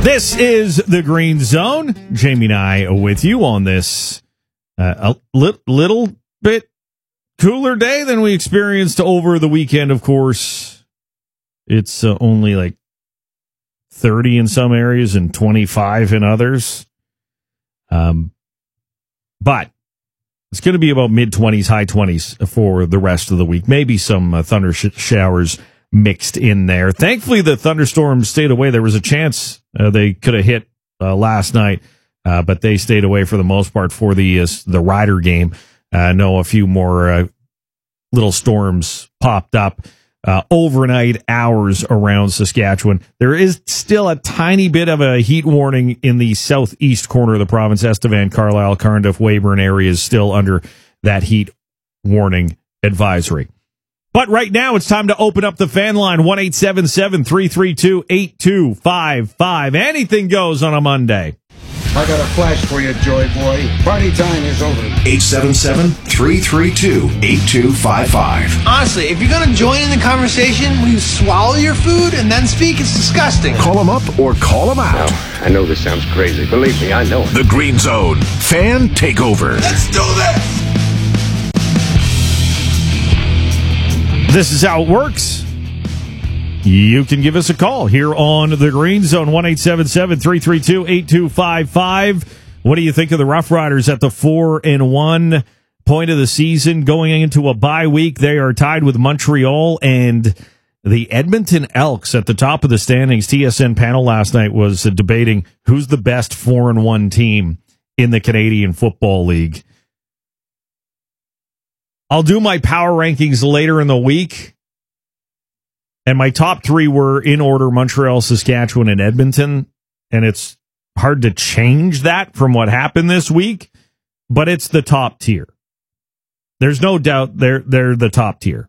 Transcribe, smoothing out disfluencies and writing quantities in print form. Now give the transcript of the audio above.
This is the Green Zone. Jamie and I are with you on this a little bit cooler day than we experienced over the weekend. Of course, it's only like 30 in some areas and 25 in others. But it's going to be about mid-20s, high 20s for the rest of the week. Maybe some thunder showers mixed in there. Thankfully, the thunderstorms stayed away. There was a chance they could have hit last night, but they stayed away for the most part for the Rider game. I know a few more little storms popped up overnight hours around Saskatchewan. There is still a tiny bit of a heat warning in the southeast corner of the province. Estevan, Carlisle, Cardiff, Weyburn areas still under that heat warning advisory. But right now, it's time to open up the fan line, 1-877-332-8255. Anything goes on a Monday. I got a flash for you, Joy Boy. Party time is over. 877-332-8255. Honestly, if you're going to join in the conversation, will you swallow your food and then speak? It's disgusting. Call them up or call them out. Now, I know this sounds crazy. Believe me, I know it. The Green Zone Fan Takeover. Let's do this! This is how it works. You can give us a call here on the Green Zone, 1-877-332-8255. What do you think of the Rough Riders at the 4-1 point of the season going into a bye week? They are tied with Montreal and the Edmonton Elks at the top of the standings. TSN panel last night was debating who's the best 4-1 team in the Canadian Football League. I'll do my power rankings later in the week. And my top three were in order: Montreal, Saskatchewan, and Edmonton. And it's hard to change that from what happened this week, but it's the top tier. There's no doubt they're the top tier.